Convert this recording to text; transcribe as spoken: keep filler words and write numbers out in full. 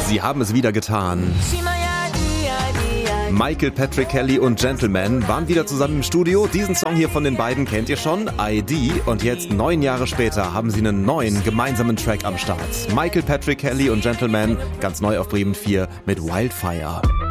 Sie haben es wieder getan. Michael Patrick Kelly und Gentleman waren wieder zusammen im Studio. Diesen Song hier von den beiden kennt ihr schon, I D. Und jetzt, neun Jahre später, haben sie einen neuen gemeinsamen Track am Start. Michael Patrick Kelly und Gentleman, ganz neu auf Bremen vier mit Wildfire.